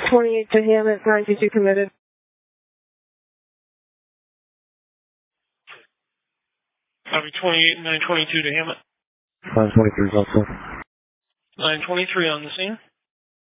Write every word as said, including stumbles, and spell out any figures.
twenty-eight to Hammett, nine two two committed. Copy twenty-eight, nine twenty-two to Hammett. nine twenty-three is also. nine twenty-three on the scene.